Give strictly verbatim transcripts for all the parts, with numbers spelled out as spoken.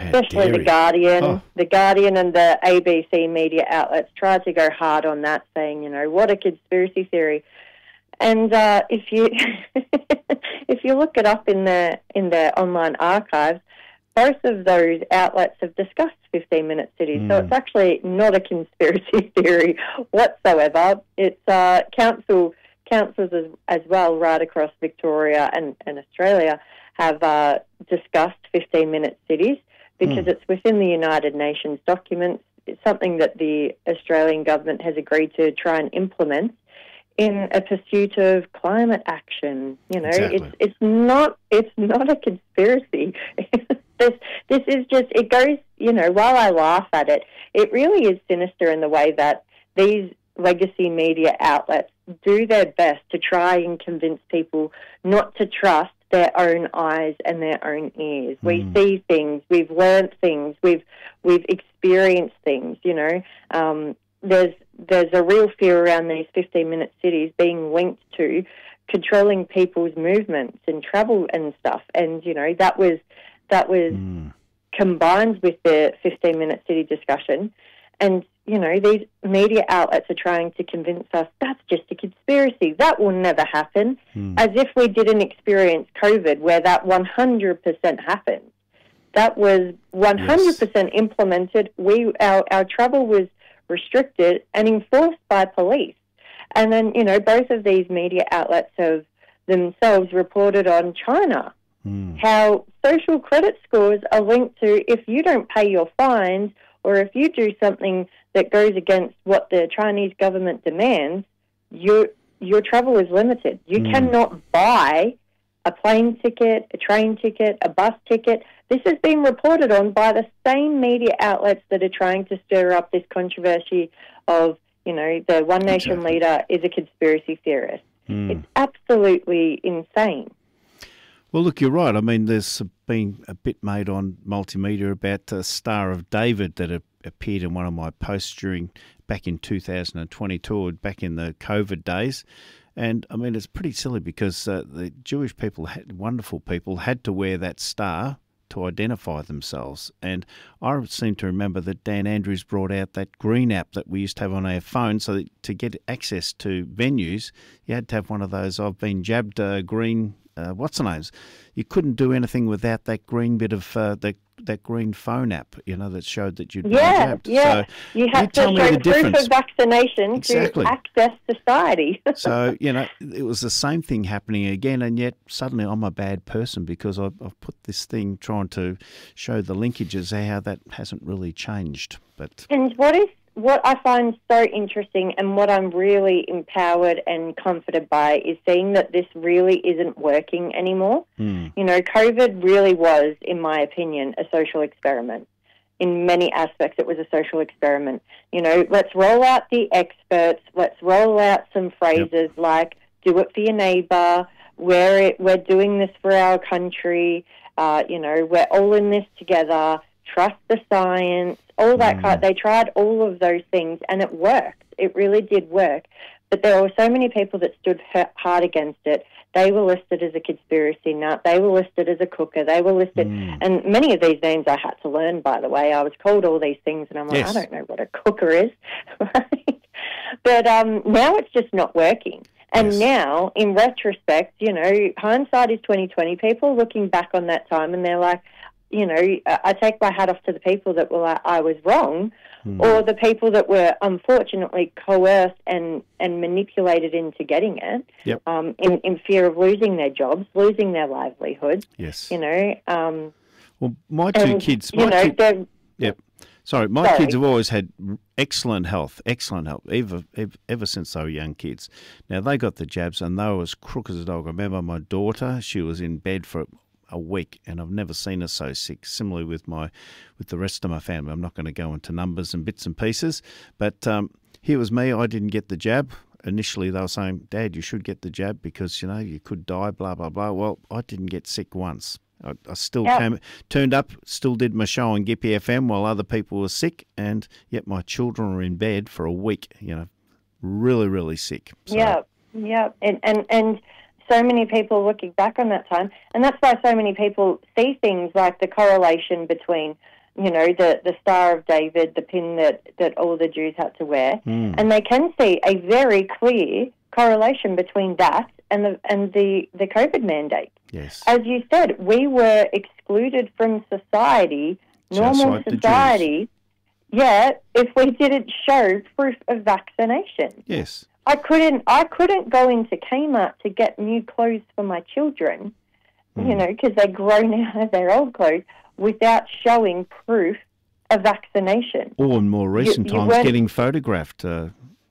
especially dare The he? Guardian. Oh. The Guardian and the A B C media outlets tried to go hard on that, saying, you know, what a conspiracy theory. And uh, if you if you look it up in the in their online archives, both of those outlets have discussed fifteen-minute cities. Mm. So it's actually not a conspiracy theory whatsoever. It's uh, council councils as, as well right across Victoria and, and Australia have uh, discussed fifteen-minute cities because mm. it's within the United Nations documents. It's something that the Australian government has agreed to try and implement in a pursuit of climate action. You know, exactly. it's it's not it's not a conspiracy. this this is just, it goes, you know, while I laugh at it, it really is sinister in the way that these legacy media outlets do their best to try and convince people not to trust their own eyes and their own ears. Mm. We see things, we've learned things, we've we've experienced things, you know. Um, there's there's a real fear around these fifteen-minute cities being linked to controlling people's movements and travel and stuff. And, you know, that was that was mm. combined with the fifteen-minute city discussion. And, you know, these media outlets are trying to convince us that's just a conspiracy. That will never happen, mm. as if we didn't experience COVID where that one hundred percent happened. That was one hundred percent yes. implemented. We our, our travel was restricted and enforced by police. And then, you know, both of these media outlets have themselves reported on China, mm. how social credit scores are linked to if you don't pay your fines or if you do something that goes against what the Chinese government demands, your your travel is limited. You mm. cannot buy a plane ticket, a train ticket, a bus ticket. This has been reported on by the same media outlets that are trying to stir up this controversy of, you know, the One Nation exactly. leader is a conspiracy theorist. Mm. It's absolutely insane. Well, look, you're right. I mean, there's been a bit made on multimedia about the Star of David that appeared in one of my posts during back in two thousand twenty-two, back in the COVID days. And, I mean, it's pretty silly because uh, the Jewish people, had, wonderful people, had to wear that star to identify themselves. And I seem to remember that Dan Andrews brought out that green app that we used to have on our phone, so that to get access to venues, you had to have one of those I've been jabbed uh, green, uh, what's the names? You couldn't do anything without that green bit of, uh, that that green phone app, you know, that showed that you'd been yeah, jabbed. Yeah, so you have you to tell me show the proof difference. of vaccination exactly. to access society. So, you know, it was the same thing happening again, and yet suddenly I'm a bad person because I've, I've put this thing trying to show the linkages, how that hasn't really changed. But And what is what I find so interesting and what I'm really empowered and comforted by is seeing that this really isn't working anymore. Mm. You know, COVID really was, in my opinion, a social experiment. In many aspects, it was a social experiment. You know, let's roll out the experts. Let's roll out some phrases yep. like, do it for your neighbour, we're, it, we're doing this for our country, uh, you know, we're all in this together, trust the science, all that mm. kind. They tried all of those things, and it worked. It really did work. But there were so many people that stood hard against it. They were listed as a conspiracy nut. They were listed as a cooker. They were listed, mm. and many of these names I had to learn, by the way. I was called all these things, and I'm like, yes. I don't know what a cooker is. But um, now it's just not working. And yes. now, in retrospect, you know, hindsight is twenty twenty. People looking back on that time, and they're like, you know, I take my hat off to the people that were like, I was wrong, mm. or the people that were unfortunately coerced and, and manipulated into getting it, yep. um, in, in fear of losing their jobs, losing their livelihoods. Yes. You know. Um, well, my two and, kids... My you know, kid, yep. Sorry, my sorry. kids have always had excellent health, excellent health, ever, ever, ever since they were young kids. Now, they got the jabs and they were as crook as a dog. I remember my daughter, she was in bed for a week, and I've never seen her so sick. Similarly with my, with the rest of my family. I'm not going to go into numbers and bits and pieces, but um, here was me. I didn't get the jab. Initially, they were saying, "Dad, you should get the jab because you know you could die." Blah blah blah. Well, I didn't get sick once. I, I still yep. came, turned up, still did my show on Gippy F M while other people were sick, and yet my children were in bed for a week. You know, really, really sick. So. Yeah, yeah, and and and. So many people looking back on that time, and that's why so many people see things like the correlation between you know, the, the Star of David, the pin that, that all the Jews had to wear. Mm. And they can see a very clear correlation between that and the and the, the COVID mandate. Yes. As you said, we were excluded from society, Just normal like the Jews. society, yeah, if we didn't show proof of vaccination. Yes. I couldn't I couldn't go into Kmart to get new clothes for my children, mm. you know, because they'd grown out of their old clothes, without showing proof of vaccination. Or in more recent you, you times, getting photographed, uh,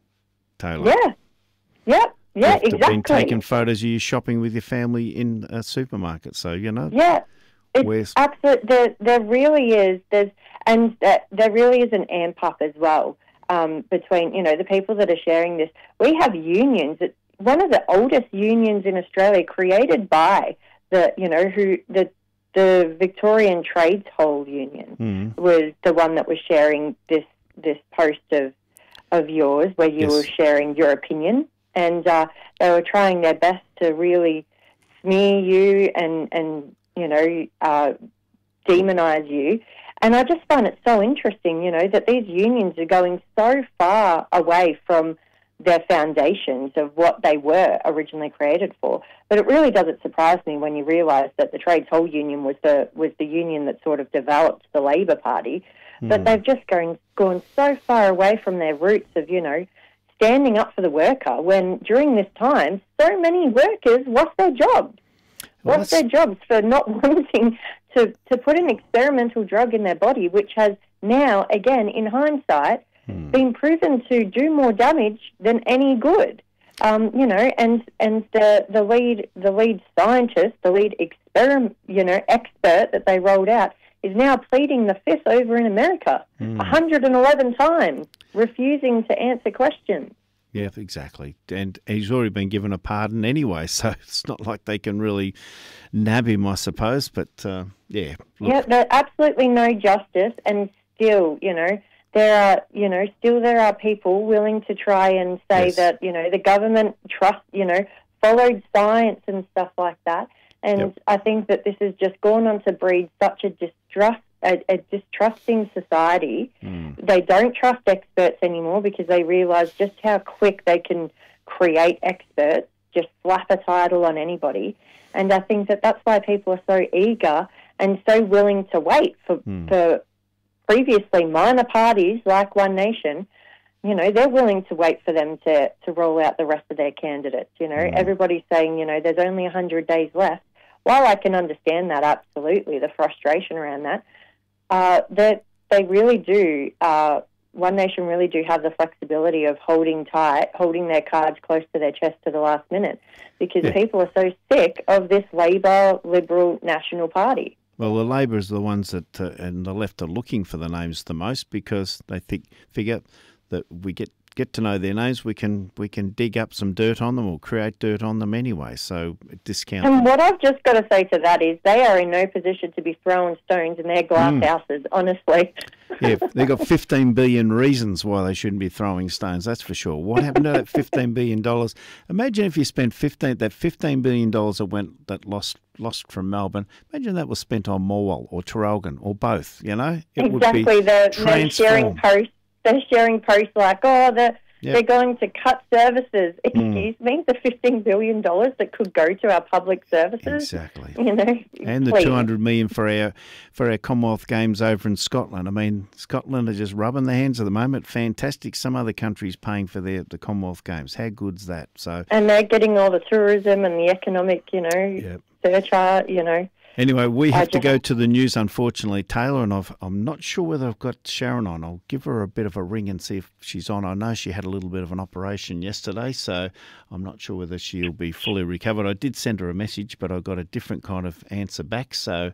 Taylor. Yeah. Yep. Yeah, You've exactly. been taking photos of you shopping with your family in a supermarket, so, you know. Yeah. It's absolute, there, there really is, there's, and uh, there really is an amp up as well um, between, you know, the people that are sharing this. We have unions. It's one of the oldest unions in Australia, created by the, you know, who the the Victorian Trades Hall Union mm. was the one that was sharing this this post of of yours, where you yes. were sharing your opinion, and uh, they were trying their best to really smear you and and you know uh, demonize you. And I just find it so interesting, you know, that these unions are going so far away from their foundations of what they were originally created for. But it really doesn't surprise me when you realise that the Trades Hall Union was the was the union that sort of developed the Labor Party. Mm. But they've just gone gone so far away from their roots of, you know, standing up for the worker, when during this time so many workers lost their jobs. Well, lost their jobs for not wanting to, to put an experimental drug in their body, which has now, again, in hindsight, hmm. been proven to do more damage than any good. Um, you know, and and the the lead the lead scientist, the lead experiment, you know, expert that they rolled out is now pleading the fifth over in America, hmm. one hundred eleven times, refusing to answer questions. Yeah, exactly. And he's already been given a pardon anyway, so it's not like they can really nab him, I suppose. But, uh, yeah. Look. Yeah, there's absolutely no justice, and still, you know, there are, you know, still there are people willing to try and say yes. that, you know, the government trust, you know, followed science and stuff like that. And yep. I think that this has just gone on to breed such a distrust, a, a distrusting society. Mm. They don't trust experts anymore because they realise just how quick they can create experts, just slap a title on anybody. And I think that that's why people are so eager and so willing to wait for, mm. for previously minor parties like One Nation. You know, they're willing to wait for them to, to roll out the rest of their candidates. You know, mm. everybody's saying, you know, there's only one hundred days left. While I can understand that, absolutely, the frustration around that, uh, that they really do, uh, One Nation really do have the flexibility of holding tight, holding their cards close to their chest to the last minute, because yeah. people are so sick of this Labor, Liberal, National Party. Well, the Labor is the ones that, uh, and the left are looking for the names the most, because they think figure that we get get to know their names, we can we can dig up some dirt on them or create dirt on them anyway, so discount And them. what I've just got to say to that is they are in no position to be throwing stones in their glass mm. houses, honestly. Yeah, they've got fifteen billion reasons why they shouldn't be throwing stones, that's for sure. What happened to that fifteen billion dollars? Imagine if you spent fifteen that fifteen billion dollars that went that lost lost from Melbourne. Imagine that was spent on Morwell or Traralgon or both, you know? It exactly, would be the, they're sharing posts. They're sharing posts like, oh, the, yep. they're going to cut services. Excuse mm. me, the fifteen billion dollars that could go to our public services. Exactly. You know, and the please. two hundred million dollars for our for our Commonwealth Games over in Scotland. I mean, Scotland are just rubbing their hands at the moment. Fantastic. Some other countries paying for their the Commonwealth Games. How good's that? So, and they're getting all the tourism and the economic, you know, yep. surcharge, you know. Anyway, we have to go to the news, unfortunately, Taylor, and I've, I'm not sure whether I've got Sharon on. I'll give her a bit of a ring and see if she's on. I know she had a little bit of an operation yesterday, so I'm not sure whether she'll be fully recovered. I did send her a message, but I got a different kind of answer back, so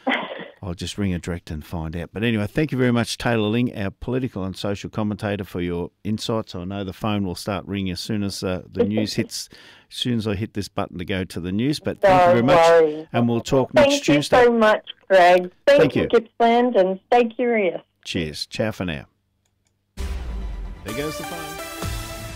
I'll just ring her direct and find out. But anyway, thank you very much, Taylor Ling, our political and social commentator, for your insights. I know the phone will start ringing as soon as uh, the news hits, as soon as I hit this button to go to the news. But thank Don't you very much, worry. and we'll talk thank next Tuesday. Thank you so much, Greg. Thank, thank you, Gippsland, and stay curious. Cheers. Ciao for now. There goes the phone.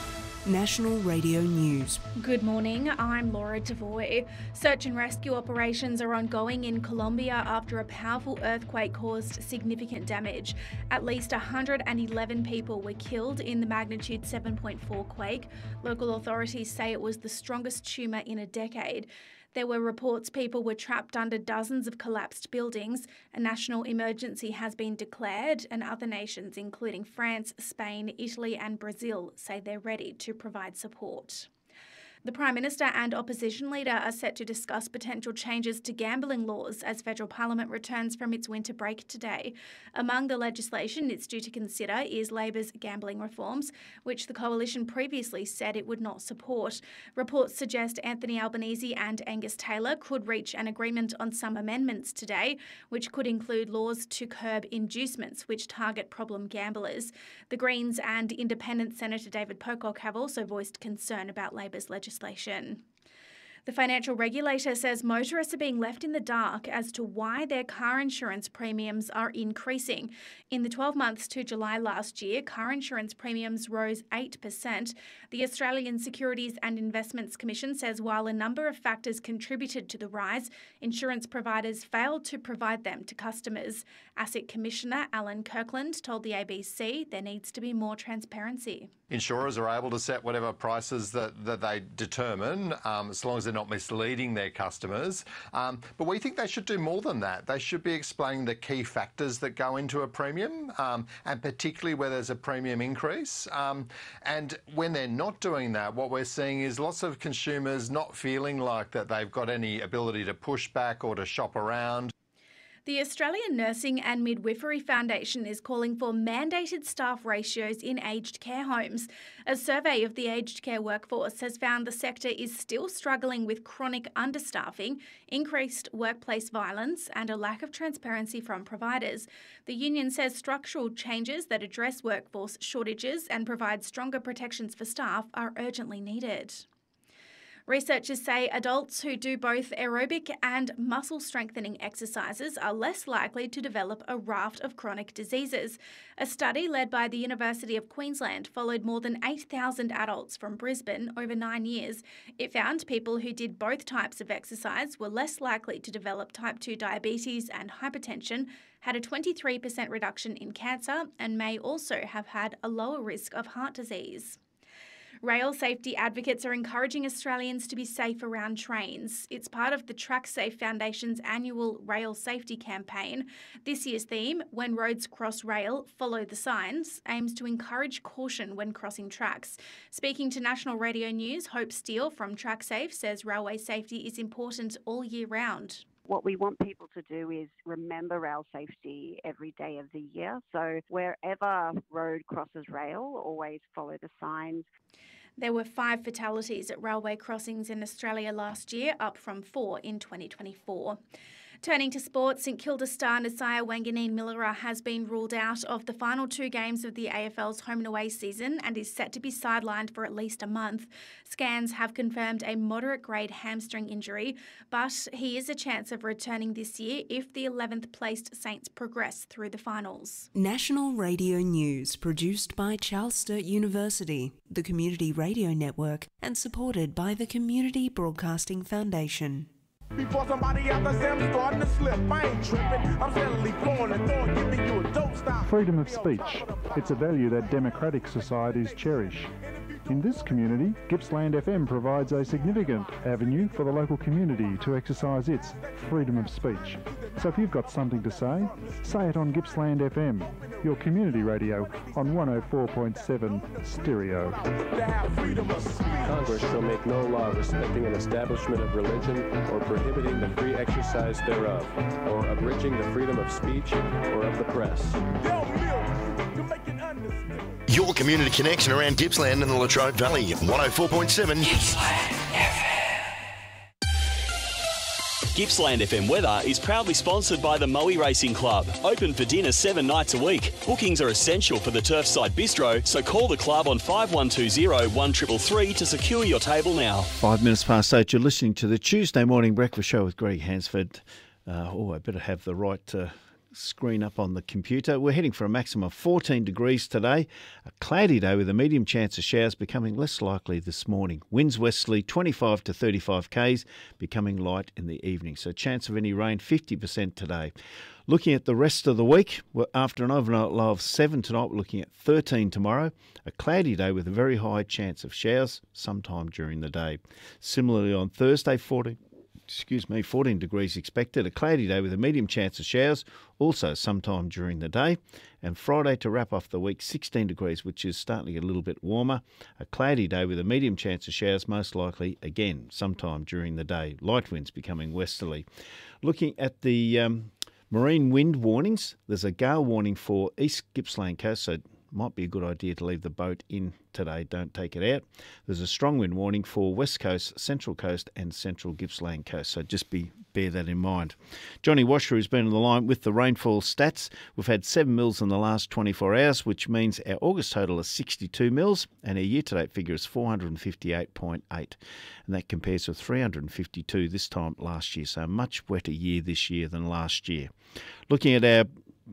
National Radio News. Good morning, I'm Laura Devoy. Search and rescue operations are ongoing in Colombia after a powerful earthquake caused significant damage. At least one hundred eleven people were killed in the magnitude seven point four quake. Local authorities say it was the strongest tremor in a decade. There were reports people were trapped under dozens of collapsed buildings. A national emergency has been declared, and other nations, including France, Spain, Italy and Brazil, say they're ready to provide support. The Prime Minister and opposition leader are set to discuss potential changes to gambling laws as federal parliament returns from its winter break today. Among the legislation it's due to consider is Labor's gambling reforms, which the coalition previously said it would not support. Reports suggest Anthony Albanese and Angus Taylor could reach an agreement on some amendments today, which could include laws to curb inducements which target problem gamblers. The Greens and Independent Senator David Pocock have also voiced concern about Labor's legislation. Legislation. The financial regulator says motorists are being left in the dark as to why their car insurance premiums are increasing. In the twelve months to July last year, car insurance premiums rose eight percent. The Australian Securities and Investments Commission says while a number of factors contributed to the rise, insurance providers failed to provide them to customers. Asset Commissioner Alan Kirkland told the A B C there needs to be more transparency. Insurers are able to set whatever prices that, that they determine, um, as long as they're not misleading their customers. Um, but we think they should do more than that. They should be explaining the key factors that go into a premium, um, and particularly where there's a premium increase. Um, and when they're not doing that, what we're seeing is lots of consumers not feeling like that they've got any ability to push back or to shop around. The Australian Nursing and Midwifery Foundation is calling for mandated staff ratios in aged care homes. A survey of the aged care workforce has found the sector is still struggling with chronic understaffing, increased workplace violence and a lack of transparency from providers. The union says structural changes that address workforce shortages and provide stronger protections for staff are urgently needed. Researchers say adults who do both aerobic and muscle strengthening exercises are less likely to develop a raft of chronic diseases. A study led by the University of Queensland followed more than eight thousand adults from Brisbane over nine years. It found people who did both types of exercise were less likely to develop type two diabetes and hypertension, had a twenty-three percent reduction in cancer, and may also have had a lower risk of heart disease. Rail safety advocates are encouraging Australians to be safe around trains. It's part of the TrackSafe Foundation's annual rail safety campaign. This year's theme, When Roads Cross Rail, Follow the Signs, aims to encourage caution when crossing tracks. Speaking to National Radio News, Hope Steele from TrackSafe says railway safety is important all year round. What we want people to do is remember rail safety every day of the year. So wherever road crosses rail, always follow the signs. There were five fatalities at railway crossings in Australia last year, up from four in twenty twenty-four. Turning to sport, St Kilda star Nasiah Wanganeen-Millera has been ruled out of the final two games of the A F L's home and away season and is set to be sidelined for at least a month. Scans have confirmed a moderate-grade hamstring injury, but he is a chance of returning this year if the eleventh placed Saints progress through the finals. National Radio News, produced by Charles Sturt University, the Community Radio Network, and supported by the Community Broadcasting Foundation. Before somebody else I say I'm starting to slip, I ain't tripping. I'm steadily flowing the door, giving you a dope style. Freedom of speech. It's a value that democratic societies cherish. In this community, Gippsland F M provides a significant avenue for the local community to exercise its freedom of speech. So if you've got something to say, say it on Gippsland F M, your community radio on one oh four point seven stereo. Congress shall make no law respecting an establishment of religion or prohibiting the free exercise thereof, or abridging the freedom of speech or of the press. Your community connection around Gippsland and the Latrobe Valley, one oh four point seven Gippsland F M. Gippsland F M weather is proudly sponsored by the Moe Racing Club. Open for dinner seven nights a week. Bookings are essential for the Turfside Bistro, so call the club on five one two zero, one three three to secure your table now. Five minutes past eight, you're listening to the Tuesday Morning Breakfast Show with Greg Hansford. Uh, oh, I better have the right uh, screen up on the computer. We're heading for a maximum of fourteen degrees today. A cloudy day with a medium chance of showers becoming less likely this morning. Winds westerly twenty-five to thirty-five k's, becoming light in the evening. So chance of any rain fifty percent today. Looking at the rest of the week, we're after an overnight low of seven tonight, we're looking at thirteen tomorrow. A cloudy day with a very high chance of showers sometime during the day. Similarly on Thursday, fourteen. Excuse me, fourteen degrees expected. A cloudy day with a medium chance of showers, also sometime during the day. And Friday to wrap off the week, sixteen degrees, which is starting to get a little bit warmer. A cloudy day with a medium chance of showers, most likely again sometime during the day. Light winds becoming westerly. Looking at the um, marine wind warnings, there's a gale warning for East Gippsland Coast, so might be a good idea to leave the boat in today. Don't take it out. There's a strong wind warning for West Coast, Central Coast and Central Gippsland Coast. So just be bear that in mind. Johnny Washer has been on the line with the rainfall stats. We've had seven mils in the last twenty-four hours, which means our August total is sixty-two mils and our year-to-date figure is four hundred fifty-eight point eight. And that compares with three hundred fifty-two this time last year. So a much wetter year this year than last year. Looking at our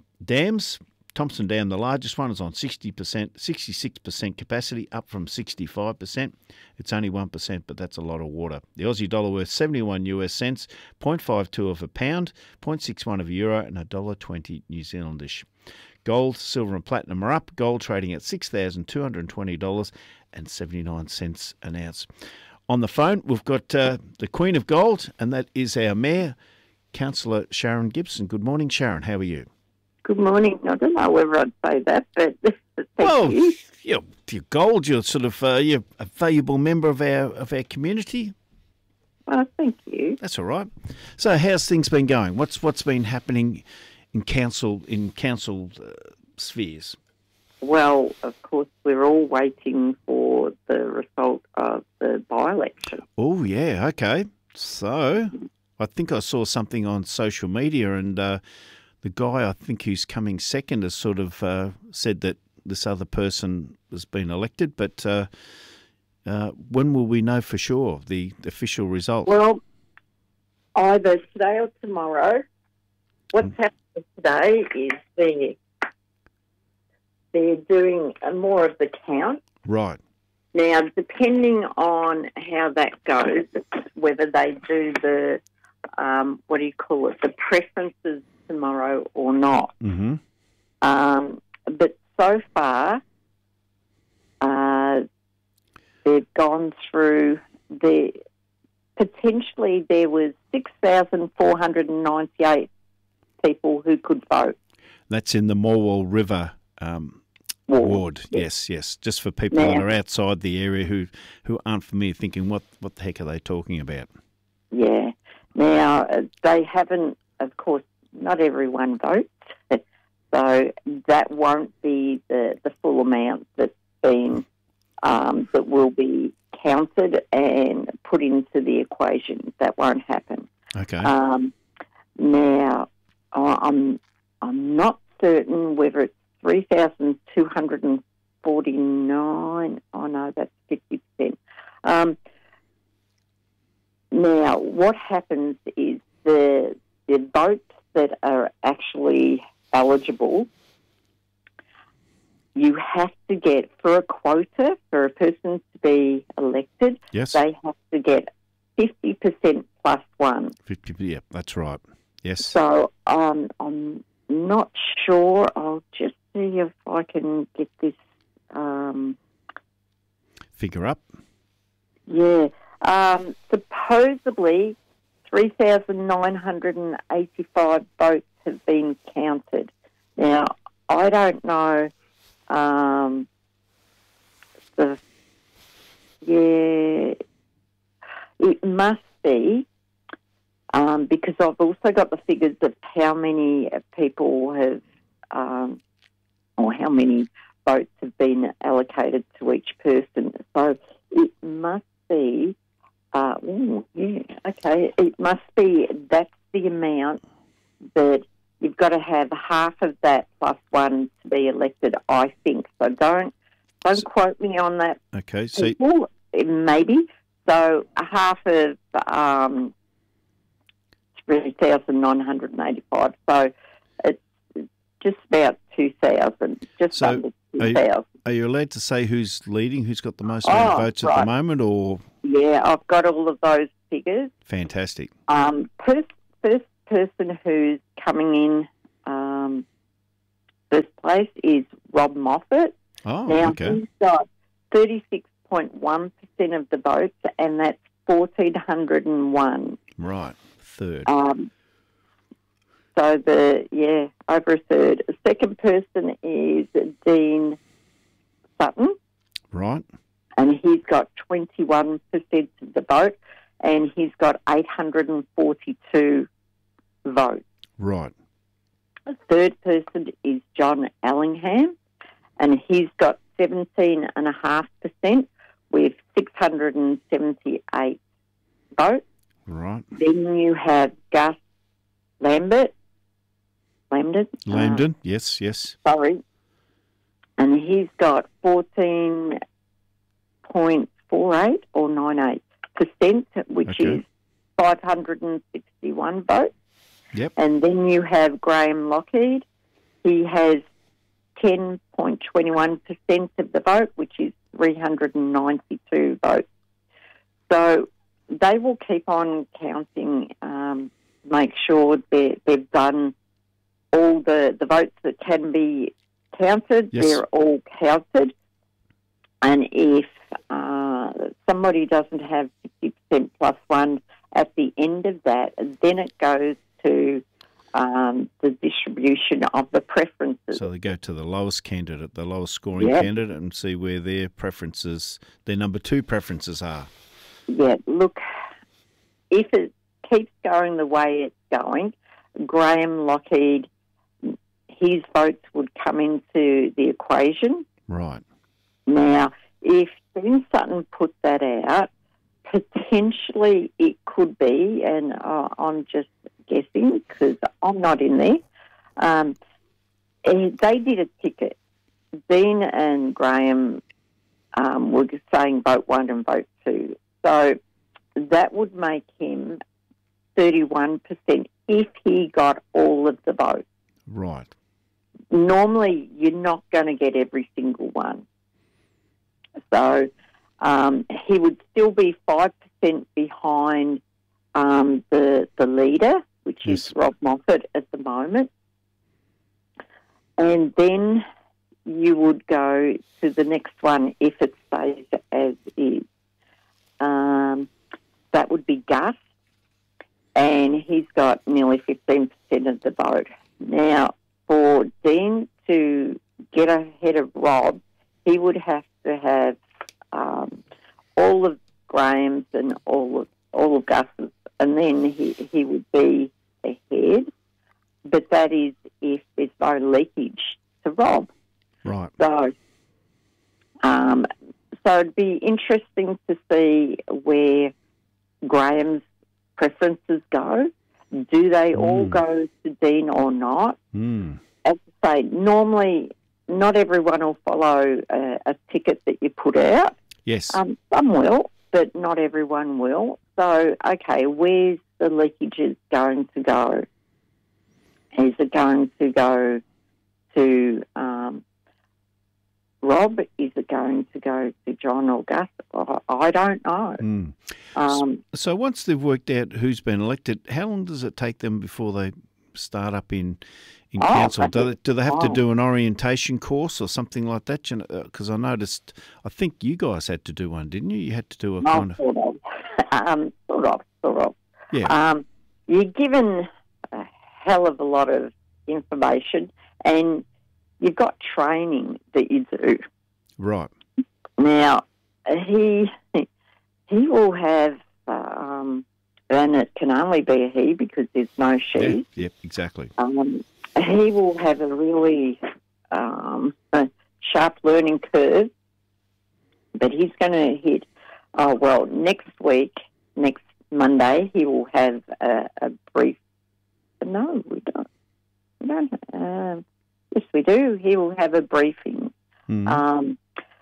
dams, Thompson Dam, the largest one, is on sixty percent, sixty-six percent capacity, up from sixty-five percent. It's only one percent, but that's a lot of water. The Aussie dollar worth seventy-one U S cents, zero point five two of a pound, zero point six one of a euro, and one dollar twenty New Zealandish. Gold, silver and platinum are up. Gold trading at six thousand two hundred twenty dollars and seventy-nine cents an ounce. On the phone, we've got uh, the Queen of Gold, and that is our Mayor, Councillor Sharon Gibson. Good morning, Sharon. How are you? Good morning. I don't know whether I'd say that, but thank well, you. You're, you're gold. You're sort of uh, you're a valuable member of our of our community. Well, thank you. That's all right. So, how's things been going? What's what's been happening in council in council uh, spheres? Well, of course, we're all waiting for the result of the by-election. Oh yeah, okay. So, I think I saw something on social media and. Uh, The guy, I think, who's coming second has sort of uh, said that this other person has been elected, but uh, uh, when will we know for sure the, the official result? Well, either today or tomorrow. What's mm. happening today is they're, they're doing more of the count. Right. Now, depending on how that goes, whether they do the, um, what do you call it, the preferences tomorrow or not. Mm-hmm. Um, but so far, uh, they've gone through the, potentially there was six thousand four hundred ninety-eight people who could vote. That's in the Morwell River um, ward. ward. Yes, yes. Just for people now, that are outside the area who, who aren't familiar, thinking, what, what the heck are they talking about? Yeah. Now, uh, they haven't, of course, not everyone votes, so that won't be the, the full amount that's been um, that will be counted and put into the equation. That won't happen. Okay. Um, now, I'm I'm not certain whether it's three thousand two hundred and forty nine. Oh no, that's fifty percent. Um, now, what happens is the the votes that are actually eligible, you have to get, for a quota, for a person to be elected, yes. they have to get fifty percent plus one. fifty, yeah, that's right. Yes. So um, I'm not sure. I'll just see if I can get this um, figure up. Yeah. Um, supposedly, three thousand nine hundred eighty-five votes have been counted. Now, I don't know, um, the, yeah, it must be, um, because I've also got the figures of how many people have, um, or how many votes have been allocated to each person. So it must be, Uh, ooh, yeah, okay. It must be, that's the amount that you've got to have half of that plus one to be elected, I think. So don't don't so, quote me on that. Okay, so... People, maybe. So half of um, three thousand nine hundred eighty-five. So it's just about two thousand, just So, under are two thousand. you, are you allowed to say who's leading, who's got the most Oh, amount of votes at right. the moment, or...? Yeah, I've got all of those figures. Fantastic. Um, first, first person who's coming in um, first place is Rob Moffat. Oh, now, okay. he's got thirty-six point one percent of the votes, and that's one thousand four hundred one. Right, third. Um, so, the yeah, over a third. The second person is Dean Sutton. Right. And he's got twenty-one percent of the vote, and he's got eight hundred forty-two votes. Right. The third person is John Allingham, and he's got seventeen point five percent with six hundred seventy-eight votes. Right. Then you have Gus Lambert. Lambert? Lambden, yes, yes. Uh, sorry. And he's got fourteen point four eight or nine eight percent, which Okay. is five hundred sixty-one votes. Yep. And then you have Graham Lockheed. He has ten point two one percent of the vote, which is three hundred ninety-two votes. So they will keep on counting, um, make sure they, they've done all the, the votes that can be counted. Yes. They're all counted. And if uh, somebody doesn't have fifty percent plus one at the end of that, then it goes to um, the distribution of the preferences. So they go to the lowest candidate, the lowest scoring Yep. candidate, and see where their preferences, their number two preferences are. Yeah, look, if it keeps going the way it's going, Graham Lockheed, his votes would come into the equation. Right. Now, if Ben Sutton put that out, potentially it could be, and uh, I'm just guessing because I'm not in there, um, eh, they did a ticket. Dean and Graham um, were saying vote one and vote two. So that would make him thirty-one percent if he got all of the votes. Right. Normally, you're not going to get every single one. So um, he would still be five percent behind um, the the leader, which Yes. is Rob Moffat at the moment. And then you would go to the next one if it stays as is. Um, that would be Gus, and he's got nearly fifteen percent of the vote. Now, for Dean to get ahead of Rob, he would have to have um, all of Graham's and all of all of Gus's, and then he he would be ahead. But that is if there's no leakage to Rob. Right. So, um, so it'd be interesting to see where Graham's preferences go. Do they all Mm. go to Dean or not? Mm. As I say, normally not everyone will follow a, a ticket that you put out. Yes. Um, some will, but not everyone will. So, okay, where's the leakages going to go? Is it going to go to um, Rob? Is it going to go to John or Gus? I, I don't know. Mm. Um, So once they've worked out who's been elected, how long does it take them before they start up in in Oh, council? Do they, okay. do they have to Oh. do an orientation course or something like that? Because I noticed, I think you guys had to do one, didn't you? You had to do a oh, kind of... sort of. um, sort of, sort of. Yeah. Um, you're given a hell of a lot of information, and you've got training that you do. Right. Now, he he will have, um, and it can only be a he because there's no she. Yeah, yep, exactly. Um, he will have a really um, a sharp learning curve, but he's going to hit, oh, well, next week, next Monday, he will have a, a brief. No, we don't. We don't. Um, yes, we do. He will have a briefing. Mm. Um,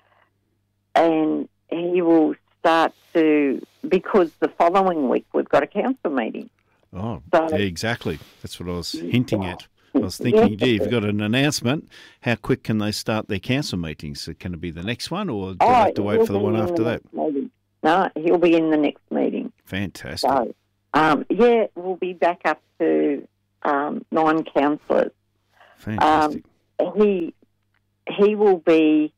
and he will start to, because the following week we've got a council meeting. Oh, So- yeah, exactly. That's what I was hinting at. I was thinking, gee, you've got an announcement. How quick can they start their council meetings? So can it be the next one, or do you Oh, have to wait he'll for the be one in after that? next meeting. No, he'll be in the next meeting. Fantastic. So, um, yeah, we'll be back up to um, nine councillors. Fantastic. Um, he he will be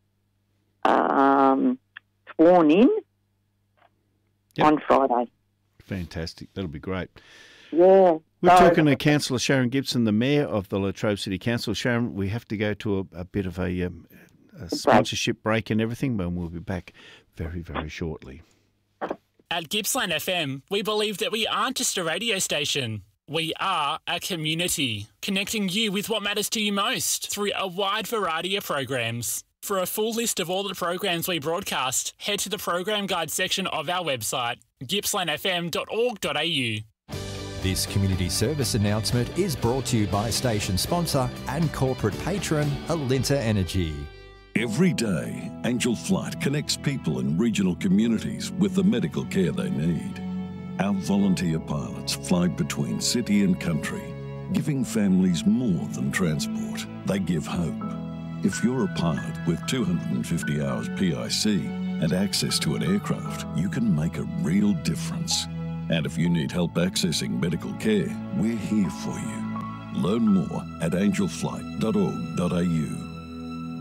um, sworn in Yep. on Friday. Fantastic. That'll be great. Yeah. We're so- talking to Councillor Sharon Gibson, the Mayor of the Latrobe City Council. Sharon, we have to go to a, a bit of a, um, a sponsorship break and everything, but we'll be back very, very shortly. At Gippsland F M, we believe that we aren't just a radio station. We are a community, connecting you with what matters to you most through a wide variety of programs. For a full list of all the programs we broadcast, head to the program guide section of our website, gippsland f m dot org dot a u. This community service announcement is brought to you by station sponsor and corporate patron Alinta Energy. Every day, Angel Flight connects people in regional communities with the medical care they need. Our volunteer pilots fly between city and country, giving families more than transport. They give hope. If you're a pilot with two hundred fifty hours P I C and access to an aircraft, you can make a real difference. And if you need help accessing medical care, we're here for you. Learn more at angel flight dot org dot a u.